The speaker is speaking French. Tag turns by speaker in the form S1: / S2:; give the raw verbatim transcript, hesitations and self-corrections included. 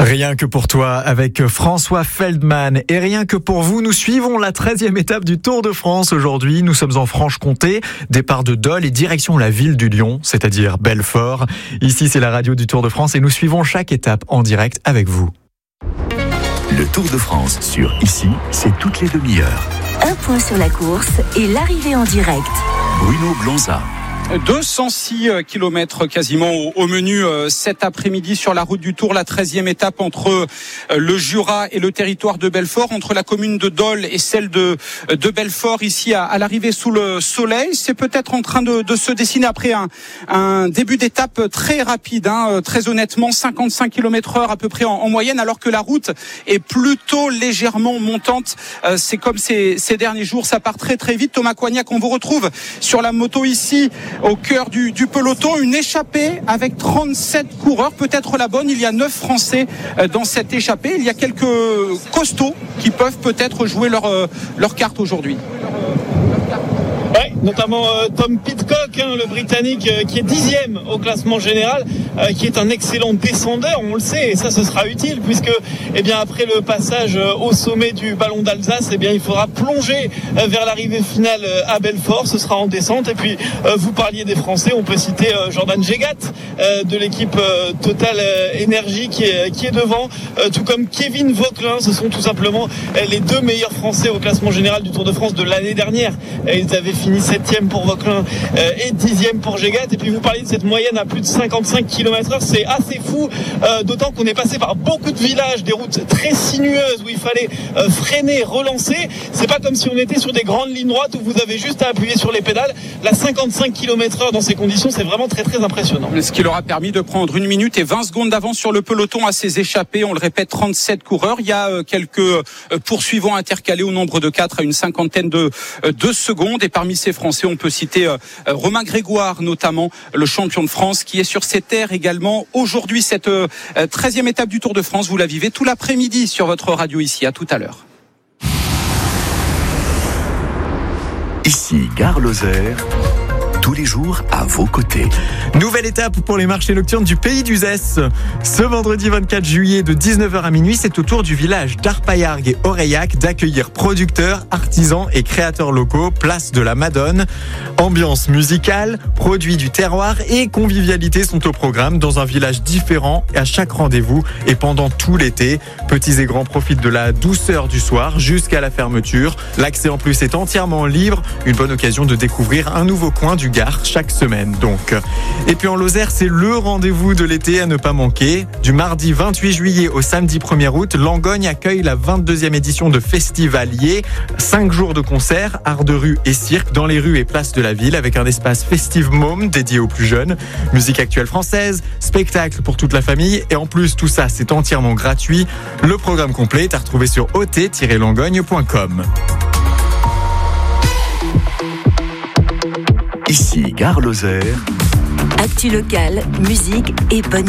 S1: Rien que pour toi avec François Feldman et rien que pour vous, nous suivons la treizième étape du Tour de France aujourd'hui. Nous sommes en Franche-Comté, départ de Dole et direction la ville du Lion, c'est-à-dire Belfort. Ici, c'est la radio du Tour de France et nous suivons chaque étape en direct avec vous.
S2: Le Tour de France sur Ici, c'est toutes les demi-heures.
S3: Un point sur la course et l'arrivée en direct.
S2: Bruno Blanza.
S4: deux cent six kilomètres quasiment au, au menu euh, cet après-midi sur la route du Tour, la treizième étape entre euh, le Jura et le territoire de Belfort, entre la commune de Dole et celle de, de Belfort, ici à, à l'arrivée sous le soleil. C'est peut-être en train de, de se dessiner après un, un début d'étape très rapide, hein, très honnêtement, cinquante-cinq kilomètres heure à peu près en, en moyenne, alors que la route est plutôt légèrement montante. Euh, c'est comme ces, ces derniers jours, ça part très très vite. Thomas Coignac, on vous retrouve sur la moto ici, au cœur du, du peloton, une échappée avec trente-sept coureurs, peut-être la bonne. Il y a neuf Français dans cette échappée. Il y a quelques costauds qui peuvent peut-être jouer leur, leur carte aujourd'hui.
S5: Ouais, notamment euh, Tom Pidcock, hein, le Britannique, euh, qui est dixième au classement général, euh, qui est un excellent descendeur, on le sait, et ça ce sera utile puisque, eh bien, après le passage euh, au sommet du Ballon d'Alsace, eh bien, il faudra plonger euh, vers l'arrivée finale euh, à Belfort. Ce sera en descente. Et puis, euh, vous parliez des Français, on peut citer euh, Jordan Jegat euh, de l'équipe euh, Total euh, Energy qui est qui est devant, euh, tout comme Kevin Vauquelin. Ce sont tout simplement euh, les deux meilleurs Français au classement général du Tour de France de l'année dernière. Et ils avaient fini septième pour Vauquelin euh, et dixième pour Jegat. Et puis vous parliez de cette moyenne à plus de cinquante-cinq kilomètres heure, c'est assez fou, euh, d'autant qu'on est passé par beaucoup de villages, des routes très sinueuses où il fallait euh, freiner, relancer. C'est pas comme si on était sur des grandes lignes droites où vous avez juste à appuyer sur les pédales. La cinquante-cinq kilomètres heure dans ces conditions, c'est vraiment très très impressionnant.
S4: Ce qui leur a permis de prendre une minute et vingt secondes d'avance sur le peloton à ces échappés. On le répète, trente-sept coureurs. Il y a euh, quelques euh, poursuivants intercalés au nombre de quatre à une cinquantaine de, euh, de secondes. Et parmi ces Français, on peut citer euh, Romain Grégoire, notamment le champion de France, qui est sur ces terres également. Aujourd'hui, cette euh, treizième étape du Tour de France, vous la vivez tout l'après-midi sur votre radio ici. À tout à l'heure.
S2: Ici, Gare Lozère. Tous les jours à vos côtés.
S1: Nouvelle étape pour les marchés nocturnes du Pays d'Uzès. Ce vendredi vingt-quatre juillet de dix-neuf heures à minuit, c'est au tour du village d'Arpaillargues et Aurillac d'accueillir producteurs, artisans et créateurs locaux, place de la Madone. Ambiance musicale, produits du terroir et convivialité sont au programme dans un village différent à chaque rendez-vous et pendant tout l'été. Petits et grands profitent de la douceur du soir jusqu'à la fermeture. L'accès en plus est entièrement libre. Une bonne occasion de découvrir un nouveau coin du Gard chaque semaine donc. Et puis en Lozère, c'est le rendez-vous de l'été à ne pas manquer. Du mardi vingt-huit juillet au samedi premier août, Langogne accueille la vingt-deuxième édition de Festivalier. Cinq jours de concerts, art de rue et cirque dans les rues et places de la ville avec un espace Festive Môme dédié aux plus jeunes. Musique actuelle française, spectacle pour toute la famille et en plus tout ça c'est entièrement gratuit. Le programme complet est à retrouver sur o t tiret langogne point com.
S2: Ici, Gare Lozère.
S3: Actu locale, musique et bonne